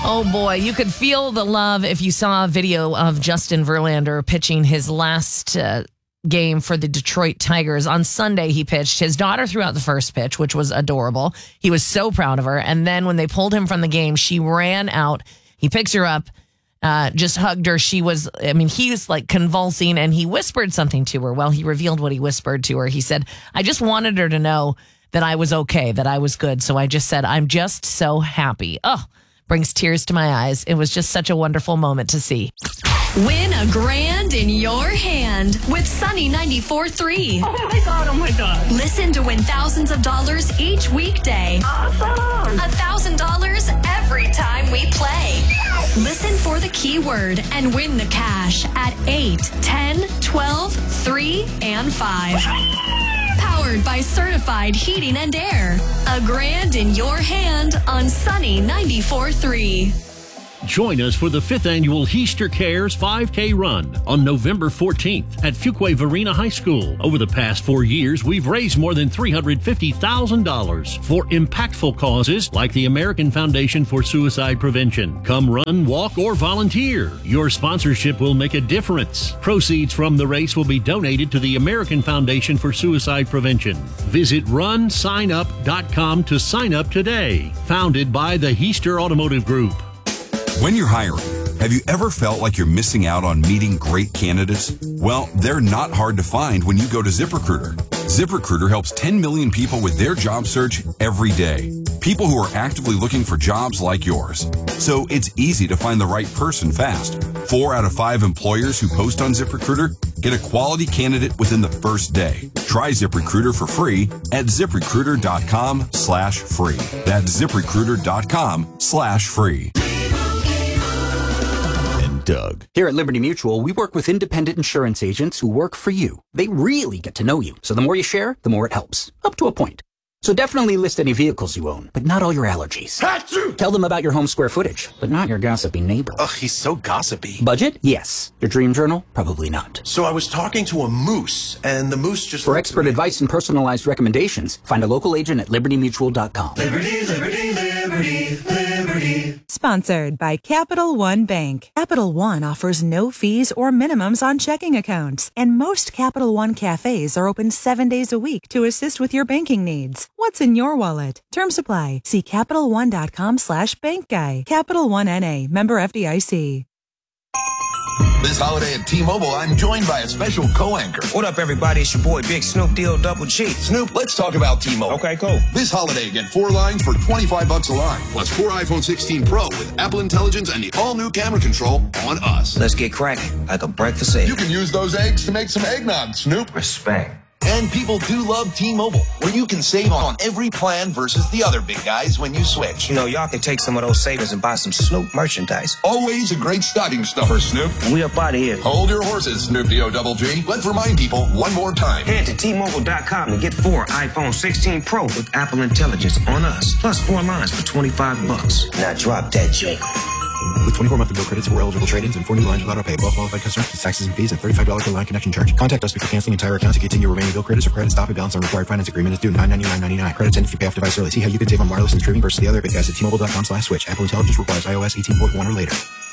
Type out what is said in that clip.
Oh, boy. You could feel the love if you saw a video of Justin Verlander pitching his last game for the Detroit Tigers. On Sunday, he pitched. His daughter threw out the first pitch, which was adorable. He was so proud of her. And then when they pulled him from the game, she ran out. He picks her up, just hugged her. He was like convulsing, and he whispered something to her. Well, he revealed what he whispered to her. He said, I just wanted her to know that I was okay, that I was good. So I just said, I'm just so happy. Oh, brings tears to my eyes. It was just such a wonderful moment to see. Win $1 grand in your hand with Sunny 94.3. Oh my God. Listen to win thousands of dollars each weekday. Awesome. $1,000 every time we play. Listen for the keyword and win the cash at 8, 10, 12, 3, and 5. Powered by Certified Heating and Air. $1 grand in your hand on Sunny 94.3. Join us for the 5th annual Heaster Cares 5K Run on November 14th at Fuquay-Varina High School. Over the past 4 years, we've raised more than $350,000 for impactful causes like the American Foundation for Suicide Prevention. Come run, walk, or volunteer. Your sponsorship will make a difference. Proceeds from the race will be donated to the American Foundation for Suicide Prevention. Visit runsignup.com to sign up today. Founded by the Heaster Automotive Group. When you're hiring, have you ever felt like you're missing out on meeting great candidates? Well, they're not hard to find when you go to ZipRecruiter. ZipRecruiter helps 10 million people with their job search every day. People who are actively looking for jobs like yours. So it's easy to find the right person fast. 4 out of 5 employers who post on ZipRecruiter get a quality candidate within the first day. Try ZipRecruiter for free at ZipRecruiter.com/free. That's ZipRecruiter.com/free. Doug. Here at Liberty Mutual, we work with independent insurance agents who work for you. They really get to know you, so the more you share, the more it helps. Up to a point. So definitely list any vehicles you own, but not all your allergies. Achoo! Tell them about your home square footage, but not your gossipy neighbor. Ugh, he's so gossipy. Budget? Yes. Your dream journal? Probably not. So I was talking to a moose, and the moose just... For expert advice and personalized recommendations, find a local agent at libertymutual.com. Liberty, liberty, liberty, liberty. Sponsored by Capital One Bank. Capital One offers no fees or minimums on checking accounts, and most Capital One cafes are open 7 days a week to assist with your banking needs. What's in your wallet? Terms apply. See CapitalOne.com/bankguy. Capital One N.A. Member FDIC. This holiday at T-Mobile, I'm joined by a special co-anchor. What up, everybody? It's your boy, Big Snoop Deal Double G. Snoop, let's talk about T-Mobile. Okay, cool. This holiday, get 4 lines for $25 a line, plus 4 iPhone 16 Pro with Apple Intelligence and the all-new camera control on us. Let's get cracking, like a breakfast egg. You can use those eggs to make some eggnog, Snoop. Respect. And people do love T-Mobile, where you can save on every plan versus the other big guys when you switch. You know, y'all can take some of those savings and buy some Snoop merchandise. Always a great stocking stuffer, Snoop. We up out of here. Hold your horses, Snoop D-O-double-G. Let's remind people one more time. Head to T-Mobile.com and get 4 iPhone 16 Pro with Apple Intelligence on us, plus 4 lines for $25. Now drop that joke. With 24 monthly bill credits for eligible trade-ins and 4 new lines without auto pay. Well qualified customers with taxes and fees and $35 per line connection charge. Contact us before canceling entire account to continue remaining bill credits or credit stop and balance on required finance agreement is due $999.99. Credits end if you pay off device early. See how you can save on wireless and streaming versus the other big guys at T-Mobile.com/switch. Apple Intelligence requires iOS 18.1 or later.